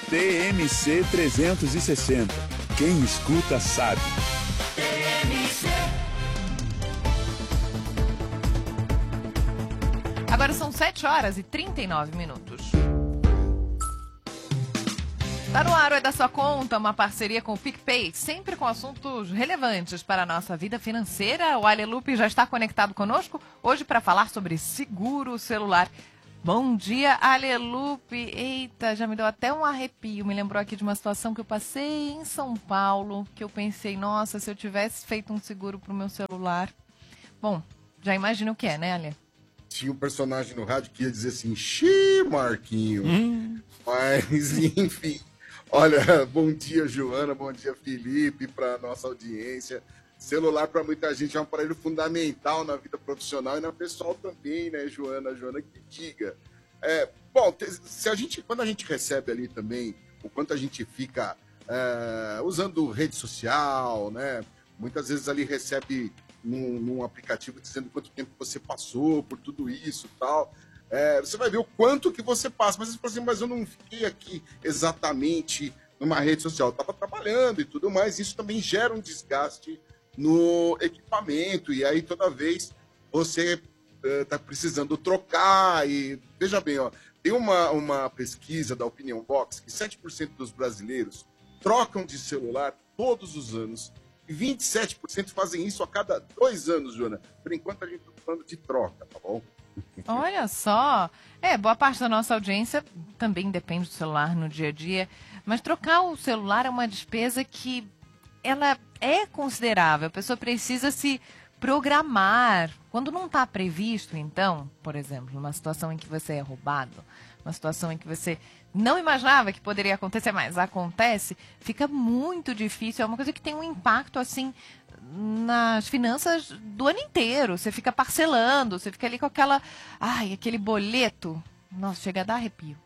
TMC 360. Quem escuta sabe. Agora são 7h39. Tá no ar, é da sua conta, uma parceria com o PicPay, sempre com assuntos relevantes para a nossa vida financeira. O Alelupe já está conectado conosco hoje para falar sobre seguro celular. Bom dia, Alelupe. Eita, já me deu até um arrepio. Me lembrou aqui de uma situação que eu passei em São Paulo, que eu pensei, nossa, se eu tivesse feito um seguro para o meu celular. Bom, já imagina o que é, né, Ale? Tinha um personagem no rádio que ia dizer assim, xiii, Marquinho. Mas, enfim. Olha, bom dia, Joana, bom dia, Felipe, para nossa audiência. Celular, para muita gente, é um aparelho fundamental na vida profissional e na pessoal também, né, Joana? Joana que diga. Bom, quando a gente recebe ali também, o quanto a gente fica usando rede social, né? Muitas vezes ali recebe num aplicativo dizendo quanto tempo você passou por tudo isso e tal. Você vai ver o quanto que você passa. Mas você fala assim, mas eu não fiquei aqui exatamente numa rede social. Eu estava trabalhando e tudo mais. Isso também gera um desgaste no equipamento. E aí, toda vez, você está precisando trocar. E veja bem, ó, tem uma pesquisa da Opinion Box que 7% dos brasileiros trocam de celular todos os anos. E 27% fazem isso a cada 2 anos, Joana. Por enquanto, a gente está falando de troca, tá bom? Olha só, boa parte da nossa audiência também depende do celular no dia a dia, mas trocar o celular é uma despesa que ela é considerável, a pessoa precisa se programar. Quando não está previsto, então, por exemplo, numa situação em que você é roubado, uma situação em que você não imaginava que poderia acontecer, mas acontece, fica muito difícil, é uma coisa que tem um impacto, assim, nas finanças do ano inteiro. Você fica parcelando, você fica ali com aquele boleto. Nossa, chega a dar arrepio.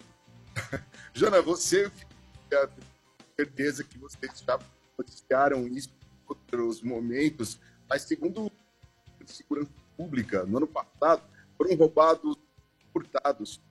Jana, você tem certeza que vocês já noticiaram isso em outros momentos, mas segundo a Segurança Pública, no ano passado, foram roubados, furtados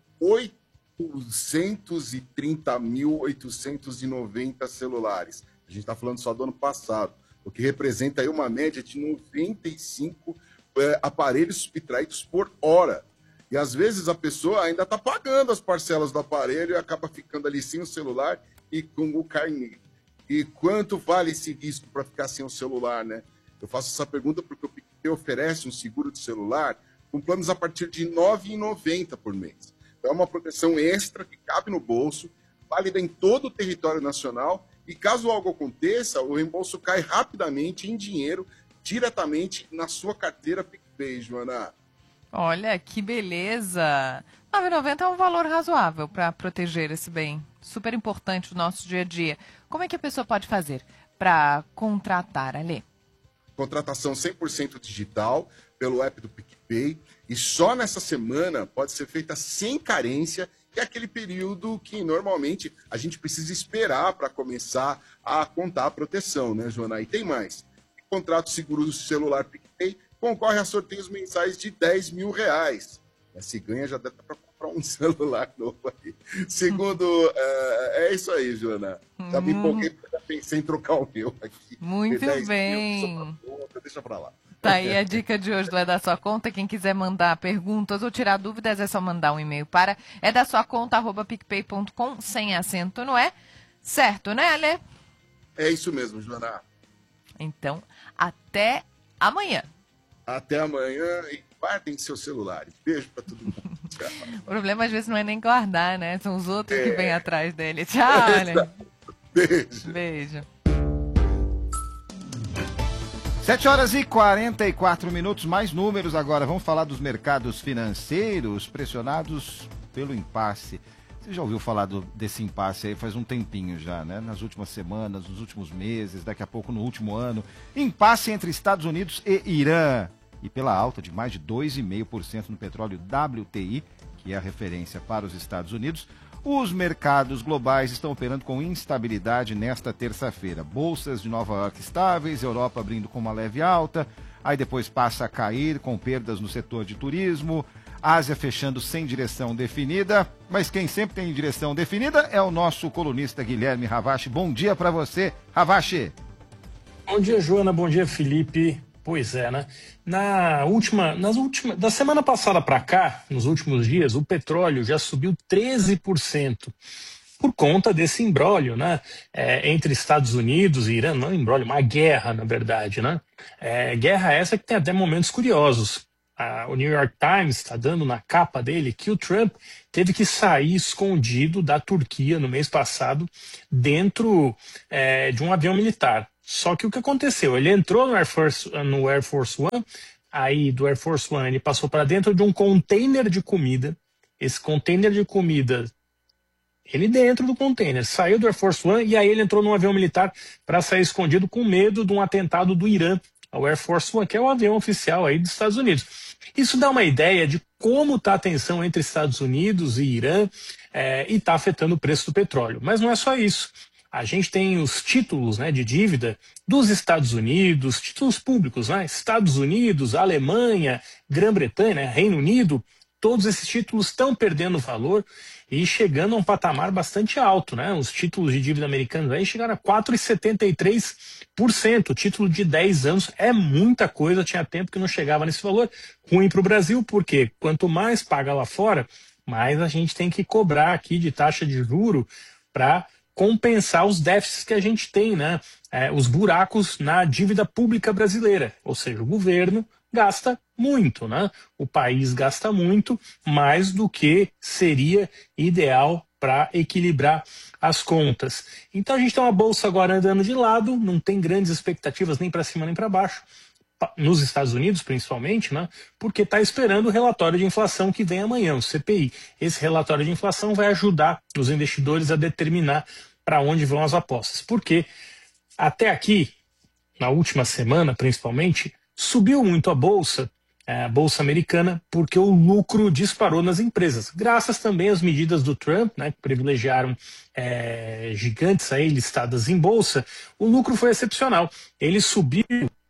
830.890 celulares. A gente está falando só do ano passado, o que representa aí uma média de 95 aparelhos subtraídos por hora. E às vezes a pessoa ainda está pagando as parcelas do aparelho e acaba ficando ali sem o celular e com o carnê. E quanto vale esse risco para ficar sem o celular, né? Eu faço essa pergunta porque o PicPay oferece um seguro de celular com planos a partir de R$ 9,90 por mês. É uma proteção extra que cabe no bolso, válida em todo o território nacional. E caso algo aconteça, o reembolso cai rapidamente em dinheiro, diretamente na sua carteira PicPay, Joana. Olha, que beleza! R$ 9,90 é um valor razoável para proteger esse bem. Super importante no nosso dia a dia. Como é que a pessoa pode fazer para contratar, Ale? Contratação 100% digital pelo app do PicPay. E só nessa semana pode ser feita sem carência, que é aquele período que normalmente a gente precisa esperar para começar a contar a proteção, né, Joana? E tem mais. Contrato seguro celular PicPay concorre a sorteios mensais de R$ 10.000. Se ganha, já dá para comprar um celular novo aí. Segundo, é isso aí, Joana. Já me empolguei, já pensei em trocar o meu aqui. Muito bem. Deixa para lá. Tá aí a dica de hoje do É da Sua Conta. Quem quiser mandar perguntas ou tirar dúvidas, é só mandar um e-mail para edasuaconta@picpay.com, sem acento, não é? Certo, né, Ale? É isso mesmo, Joana. Então, até amanhã. Até amanhã e guardem seus celulares. Beijo para todo mundo. Tchau. O problema às vezes não é nem guardar, né? São os outros que vêm atrás dele. Tchau, Ale. Beijo. Beijo. 7h44, mais números agora. Vamos falar dos mercados financeiros pressionados pelo impasse. Você já ouviu falar desse impasse aí faz um tempinho já, né? Nas últimas semanas, nos últimos meses, daqui a pouco no último ano. Impasse entre Estados Unidos e Irã. E pela alta de mais de 2,5% no petróleo WTI, que é a referência para os Estados Unidos, os mercados globais estão operando com instabilidade nesta terça-feira. Bolsas de Nova York estáveis, Europa abrindo com uma leve alta, aí depois passa a cair com perdas no setor de turismo. Ásia fechando sem direção definida, mas quem sempre tem direção definida é o nosso colunista Guilherme Ravache. Bom dia para você, Ravache. Bom dia, Joana. Bom dia, Felipe. Pois é, né? Da semana passada para cá, nos últimos dias, o petróleo já subiu 13% por conta desse imbróglio, né? Entre Estados Unidos e Irã, não imbróglio, uma guerra, na verdade, né? Guerra essa que tem até momentos curiosos. O New York Times está dando na capa dele que o Trump teve que sair escondido da Turquia no mês passado dentro de um avião militar. Só que o que aconteceu? Ele entrou no Air Force One, aí do Air Force One ele passou para dentro de um container de comida. Esse container de comida, ele dentro do container, saiu do Air Force One e aí ele entrou num avião militar para sair escondido com medo de um atentado do Irã ao Air Force One, que é o avião oficial aí dos Estados Unidos. Isso dá uma ideia de como está a tensão entre Estados Unidos e Irã e está afetando o preço do petróleo. Mas não é só isso. A gente tem os títulos, né, de dívida dos Estados Unidos, títulos públicos, né? Estados Unidos, Alemanha, Grã-Bretanha, né, Reino Unido, todos esses títulos estão perdendo valor e chegando a um patamar bastante alto, né? Os títulos de dívida americanos aí chegaram a 4,73%. O título de 10 anos é muita coisa, tinha tempo que não chegava nesse valor. Ruim para o Brasil, porque quanto mais paga lá fora, mais a gente tem que cobrar aqui de taxa de juro para compensar os déficits que a gente tem, né? Os buracos na dívida pública brasileira. Ou seja, o governo gasta muito, né? O país gasta muito, mais do que seria ideal para equilibrar as contas. Então a gente tem uma bolsa agora andando de lado, não tem grandes expectativas nem para cima nem para baixo, nos Estados Unidos principalmente, né? Porque está esperando o relatório de inflação que vem amanhã, o CPI. Esse relatório de inflação vai ajudar os investidores a determinar para onde vão as apostas. Porque até aqui, na última semana principalmente, subiu muito a bolsa americana, porque o lucro disparou nas empresas, graças também às medidas do Trump, né, que privilegiaram gigantes aí listadas em bolsa. O lucro foi excepcional. Ele subiu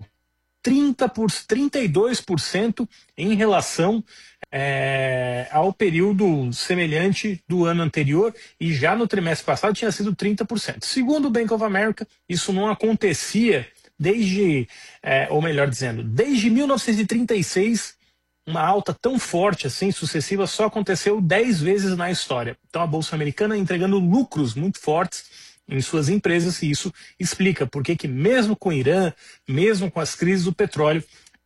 32% em relação ao período semelhante do ano anterior, e já no trimestre passado tinha sido 30%. Segundo o Bank of America, isso não acontecia desde 1936, uma alta tão forte assim, sucessiva, só aconteceu 10 vezes na história. Então a Bolsa Americana entregando lucros muito fortes em suas empresas, e isso explica por que mesmo com o Irã, mesmo com as crises do petróleo,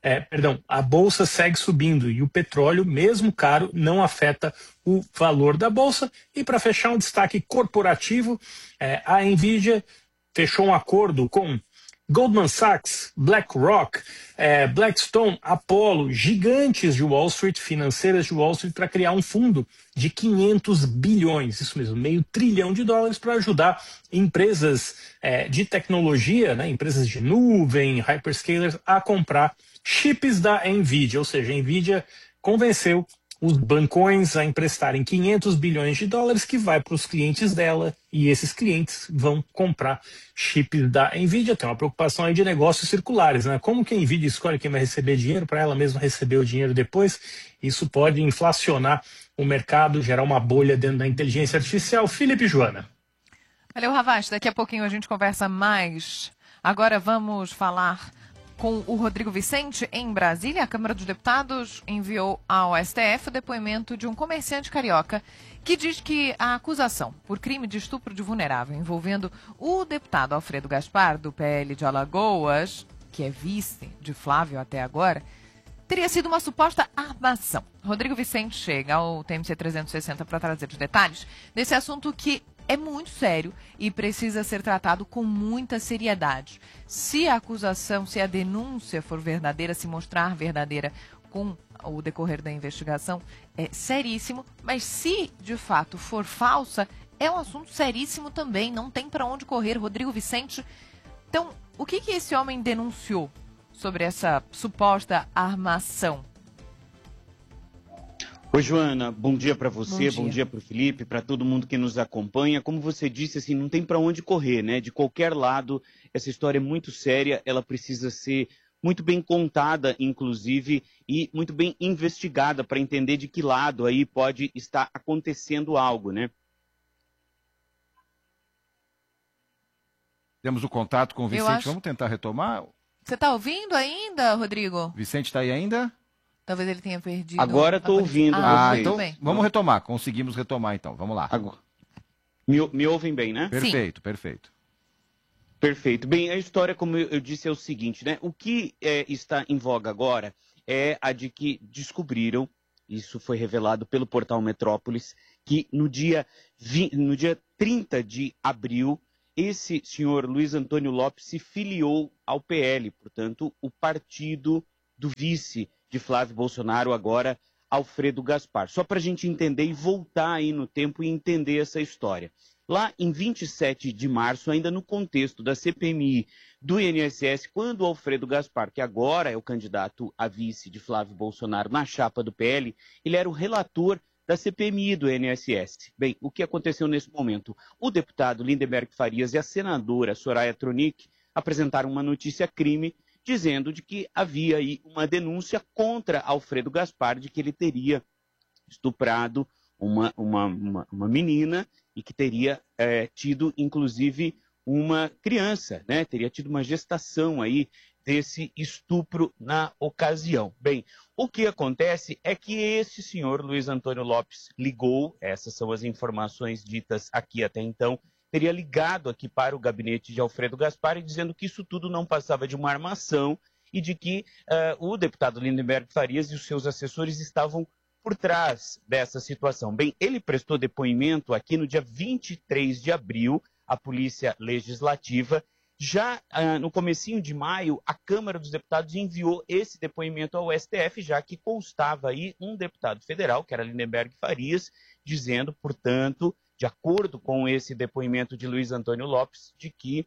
a bolsa segue subindo e o petróleo, mesmo caro, não afeta o valor da bolsa. E para fechar, um destaque corporativo, a Nvidia fechou um acordo com Goldman Sachs, BlackRock, Blackstone, Apollo, gigantes de Wall Street, financeiras de Wall Street, para criar um fundo de 500 bilhões, isso mesmo, $500 bilhão para ajudar empresas de tecnologia, né, empresas de nuvem, hyperscalers, a comprar chips da Nvidia. Ou seja, a Nvidia convenceu os bancões a emprestarem $500 bilhões que vai para os clientes dela, e esses clientes vão comprar chips da Nvidia. Tem uma preocupação aí de negócios circulares, né? Como que a Nvidia escolhe quem vai receber dinheiro para ela mesma receber o dinheiro depois? Isso pode inflacionar o mercado, gerar uma bolha dentro da inteligência artificial. Felipe e Joana. Valeu, Ravache. Daqui a pouquinho a gente conversa mais. Agora vamos falar com o Rodrigo Vicente, em Brasília. A Câmara dos Deputados enviou ao STF o depoimento de um comerciante carioca que diz que a acusação por crime de estupro de vulnerável envolvendo o deputado Alfredo Gaspar, do PL de Alagoas, que é vice de Flávio até agora, teria sido uma suposta armação. Rodrigo Vicente chega ao TMC 360 para trazer os detalhes desse assunto que é muito sério e precisa ser tratado com muita seriedade. Se a acusação, se a denúncia for verdadeira, se mostrar verdadeira com o decorrer da investigação, é seríssimo. Mas se de fato for falsa, é um assunto seríssimo também. Não tem para onde correr. Rodrigo Vicente. Então, o que esse homem denunciou sobre essa suposta armação? Oi, Joana, bom dia para você, Bom dia para o Felipe, para todo mundo que nos acompanha. Como você disse, assim, não tem para onde correr, né? De qualquer lado, essa história é muito séria, ela precisa ser muito bem contada, inclusive, e muito bem investigada para entender de que lado aí pode estar acontecendo algo, né? Temos o contato com o Vicente, vamos tentar retomar? Você está ouvindo ainda, Rodrigo? Vicente está aí ainda? Talvez ele tenha perdido. Agora estou ouvindo vocês. Então vamos retomar, conseguimos retomar então, vamos lá. Agora. Me ouvem bem, né? Perfeito, Sim. Perfeito. Perfeito. Bem, a história, como eu disse, é o seguinte, né? O que está em voga agora é a de que descobriram, isso foi revelado pelo portal Metrópolis, que no dia 30 de abril, esse senhor Luiz Antônio Lopes se filiou ao PL, portanto, o partido do vice de Flávio Bolsonaro, agora Alfredo Gaspar. Só para a gente entender e voltar aí no tempo e entender essa história. Lá em 27 de março, ainda no contexto da CPMI do INSS, quando o Alfredo Gaspar, que agora é o candidato a vice de Flávio Bolsonaro na chapa do PL, ele era o relator da CPMI do INSS. Bem, o que aconteceu nesse momento? O deputado Lindenberg Farias e a senadora Soraya Tronic apresentaram uma notícia-crime dizendo de que havia aí uma denúncia contra Alfredo Gaspar, de que ele teria estuprado uma menina e que teria tido, inclusive, uma criança, né? Teria tido uma gestação aí desse estupro na ocasião. Bem, o que acontece é que esse senhor Luiz Antônio Lopes ligou, essas são as informações ditas aqui até então, teria ligado aqui para o gabinete de Alfredo Gaspar e dizendo que isso tudo não passava de uma armação e de que o deputado Lindenberg Farias e os seus assessores estavam por trás dessa situação. Bem, ele prestou depoimento aqui no dia 23 de abril, à Polícia Legislativa. Já no comecinho de maio, a Câmara dos Deputados enviou esse depoimento ao STF, já que constava aí um deputado federal, que era Lindenberg Farias, dizendo, portanto, de acordo com esse depoimento de Luiz Antônio Lopes, de que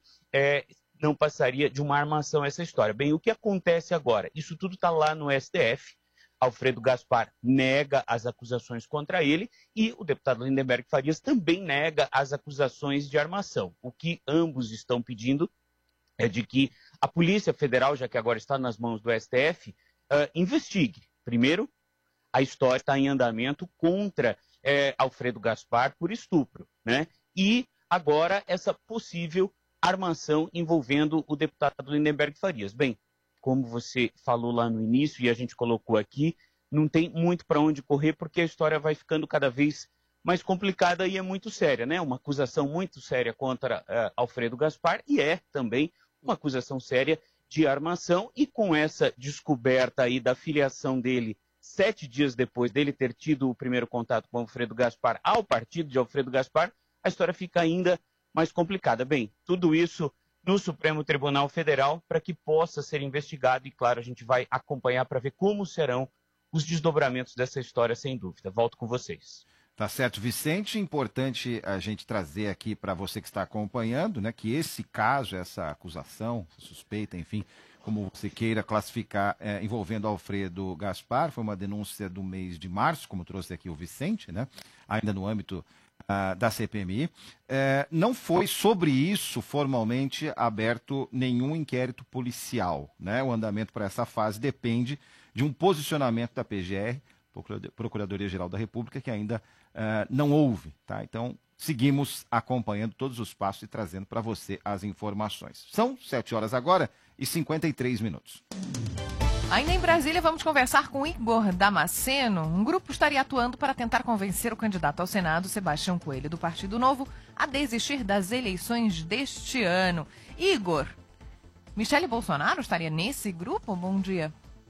não passaria de uma armação essa história. Bem, o que acontece agora? Isso tudo está lá no STF. Alfredo Gaspar nega as acusações contra ele e o deputado Lindenberg Farias também nega as acusações de armação. O que ambos estão pedindo é de que a Polícia Federal, já que agora está nas mãos do STF, investigue. Primeiro, a história está em andamento contra Alfredo Gaspar por estupro, né? E agora essa possível armação envolvendo o deputado Lindenberg Farias. Bem, como você falou lá no início e a gente colocou aqui, não tem muito para onde correr porque a história vai ficando cada vez mais complicada e é muito séria, né? Uma acusação muito séria contra Alfredo Gaspar e é também uma acusação séria de armação e com essa descoberta aí da filiação dele 7 dias depois dele ter tido o primeiro contato com Alfredo Gaspar ao partido de Alfredo Gaspar, a história fica ainda mais complicada. Bem, tudo isso no Supremo Tribunal Federal para que possa ser investigado e, claro, a gente vai acompanhar para ver como serão os desdobramentos dessa história, sem dúvida. Volto com vocês. Tá certo, Vicente. Importante a gente trazer aqui para você que está acompanhando, né, que esse caso, essa acusação, suspeita, enfim, como você queira classificar, envolvendo Alfredo Gaspar, foi uma denúncia do mês de março, como trouxe aqui o Vicente, né, ainda no âmbito da CPMI. Não foi sobre isso formalmente aberto nenhum inquérito policial, né? O andamento para essa fase depende de um posicionamento da PGR, Procuradoria-Geral da República, que ainda não houve, tá? Então, seguimos acompanhando todos os passos e trazendo para você as informações. São 7 horas agora e 53 minutos. Ainda em Brasília, vamos conversar com Igor Damasceno. Um grupo estaria atuando para tentar convencer o candidato ao Senado, Sebastião Coelho, do Partido Novo, a desistir das eleições deste ano. Igor, Michele Bolsonaro estaria nesse grupo? Bom dia.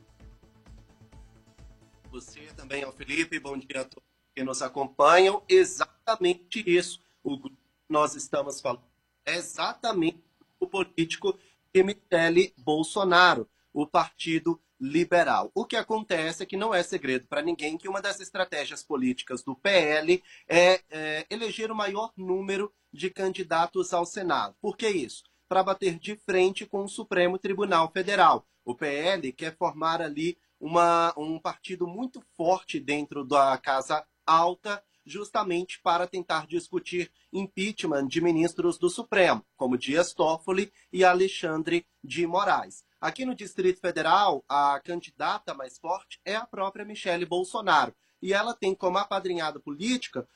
Você também, ao Felipe, bom dia a todos que nos acompanham. Exatamente isso. O grupo que nós estamos falando é exatamente o político de Michele Bolsonaro, o Partido Liberal. O que acontece é que não é segredo para ninguém que uma das estratégias políticas do PL é eleger o maior número de candidatos ao Senado. Por que isso? Para bater de frente com o Supremo Tribunal Federal. O PL quer formar ali um partido muito forte dentro da Casa Alta, justamente para tentar discutir impeachment de ministros do Supremo, como Dias Toffoli e Alexandre de Moraes. Aqui no Distrito Federal, a candidata mais forte é a própria Michele Bolsonaro. E ela tem como apadrinhada política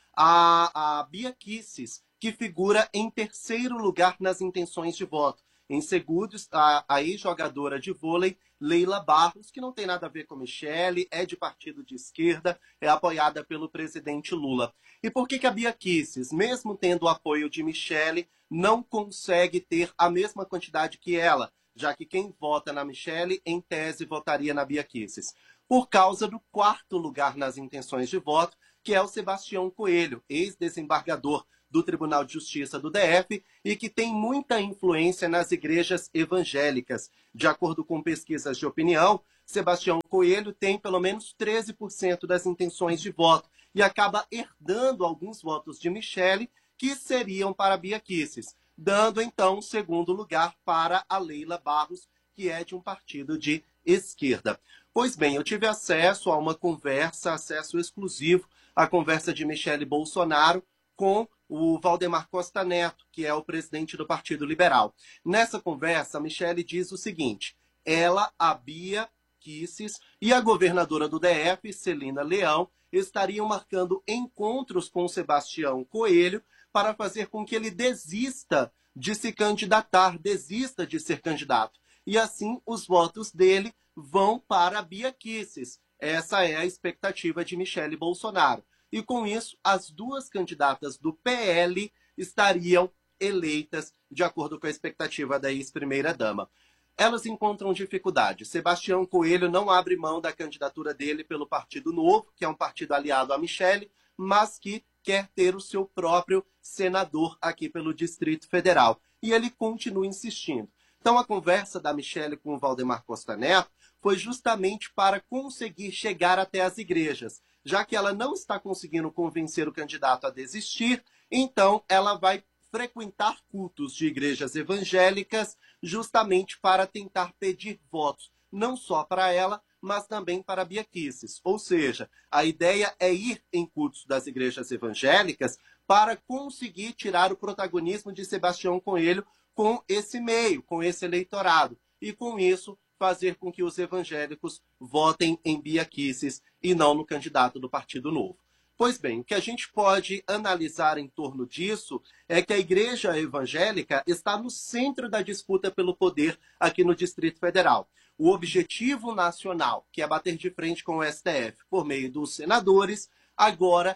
a Bia Kicis, que figura em terceiro lugar nas intenções de voto. Em segundo, a ex-jogadora de vôlei, Leila Barros, que não tem nada a ver com Michele, é de partido de esquerda, é apoiada pelo presidente Lula. E por que a Bia Kicis, mesmo tendo o apoio de Michele, não consegue ter a mesma quantidade que ela? Já que quem vota na Michele, em tese, votaria na Bia Kicis. Por causa do quarto lugar nas intenções de voto, que é o Sebastião Coelho, ex-desembargador do Tribunal de Justiça do DF e que tem muita influência nas igrejas evangélicas. De acordo com pesquisas de opinião, Sebastião Coelho tem pelo menos 13% das intenções de voto e acaba herdando alguns votos de Michele que seriam para Bia Kicis, dando então o segundo lugar para a Leila Barros, que é de um partido de esquerda. Pois bem, eu tive acesso a uma conversa, acesso exclusivo à conversa de Michele Bolsonaro com o Valdemar Costa Neto, que é o presidente do Partido Liberal. Nessa conversa, a Michele diz o seguinte: ela, a Bia Kicis e a governadora do DF, Celina Leão, estariam marcando encontros com Sebastião Coelho para fazer com que ele desista de se candidatar, desista de ser candidato. E assim os votos dele vão para a Bia Kicis. Essa é a expectativa de Michele Bolsonaro. E com isso, as duas candidatas do PL estariam eleitas de acordo com a expectativa da ex-primeira-dama. Elas encontram dificuldade. Sebastião Coelho não abre mão da candidatura dele pelo Partido Novo, que é um partido aliado a Michele, mas que quer ter o seu próprio senador aqui pelo Distrito Federal. E ele continua insistindo. Então, a conversa da Michele com o Valdemar Costa Neto foi justamente para conseguir chegar até as igrejas. Já que ela não está conseguindo convencer o candidato a desistir, então ela vai frequentar cultos de igrejas evangélicas justamente para tentar pedir votos, não só para ela, mas também para Bia Kicis. Ou seja, a ideia é ir em cultos das igrejas evangélicas para conseguir tirar o protagonismo de Sebastião Coelho com esse meio, com esse eleitorado. E com isso, fazer com que os evangélicos votem em Bia Kicis e não no candidato do Partido Novo. Pois bem, o que a gente pode analisar em torno disso é que a igreja evangélica está no centro da disputa pelo poder aqui no Distrito Federal. O objetivo nacional, que é bater de frente com o STF por meio dos senadores, agora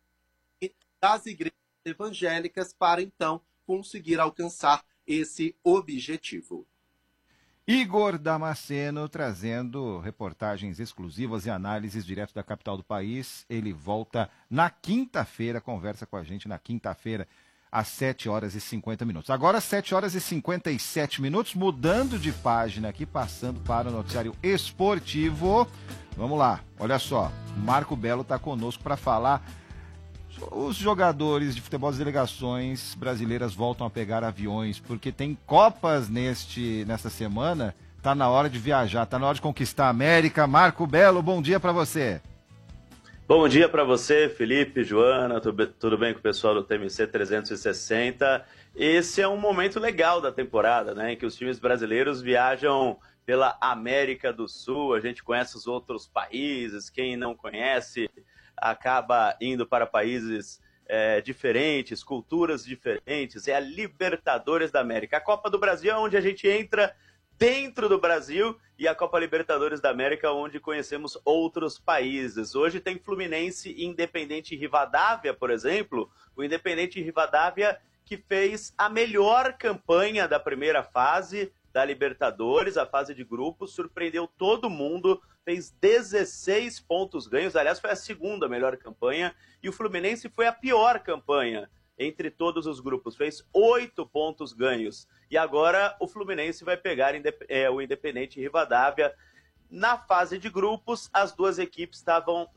das igrejas evangélicas para, então, conseguir alcançar esse objetivo. Igor Damasceno trazendo reportagens exclusivas e análises direto da capital do país. Ele volta na quinta-feira, conversa com a gente na quinta-feira, às 7 horas e 50 minutos. Agora, 7 horas e 57 minutos, mudando de página aqui, passando para o noticiário esportivo. Vamos lá, olha só, o Marco Belo está conosco para falar. Os jogadores de futebol, as delegações brasileiras voltam a pegar aviões, porque tem Copas nesta semana, tá na hora de viajar, tá na hora de conquistar a América. Marco Belo, bom dia para você. Bom dia para você, Felipe, Joana, tudo bem com o pessoal do TMC 360? Esse é um momento legal da temporada, né, em que os times brasileiros viajam pela América do Sul, a gente conhece os outros países, quem não conhece acaba indo para países diferentes, culturas diferentes. É a Libertadores da América. A Copa do Brasil é onde a gente entra dentro do Brasil e a Copa Libertadores da América onde conhecemos outros países. Hoje tem Fluminense e Independente Rivadavia, por exemplo. O Independente Rivadavia que fez a melhor campanha da primeira fase da Libertadores, a fase de grupos, surpreendeu todo mundo, fez 16 pontos ganhos, aliás foi a segunda melhor campanha, e o Fluminense foi a pior campanha entre todos os grupos, fez 8 pontos ganhos, e agora o Fluminense vai pegar o Independente Rivadavia. Na fase de grupos, as duas equipes estavam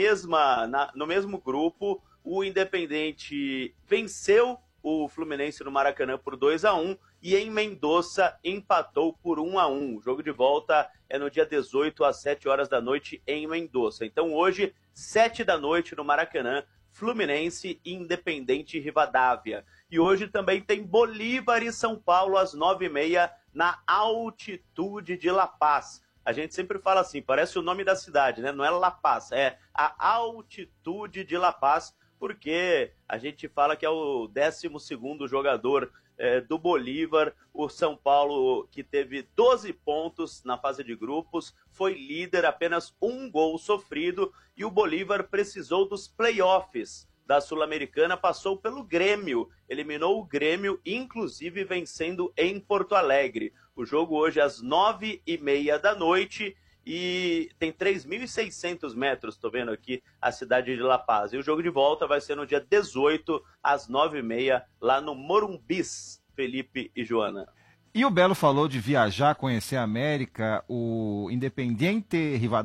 no mesmo grupo, o Independente venceu o Fluminense no Maracanã por 2-1 e em Mendoza empatou por 1-1. O jogo de volta é no dia 18 às 7 horas da noite em Mendoza. Então hoje, 7 da noite no Maracanã, Fluminense e Independente Rivadavia. E hoje também tem Bolívar e São Paulo às 9h30 na altitude de La Paz. A gente sempre fala assim, parece o nome da cidade, né? Não é La Paz, é a altitude de La Paz, porque a gente fala que é o 12º jogador do Bolívar. O São Paulo, que teve 12 pontos na fase de grupos, foi líder, apenas um gol sofrido, e o Bolívar precisou dos playoffs da Sul-Americana, passou pelo Grêmio, eliminou o Grêmio, inclusive vencendo em Porto Alegre. O jogo hoje é às 9h30 da noite, e tem 3.600 metros, estou vendo aqui, a cidade de La Paz. E o jogo de volta vai ser no dia 18, às 9h30, lá no Morumbis, Felipe e Joana. E o Belo falou de viajar, conhecer a América, o Independiente Rivadavia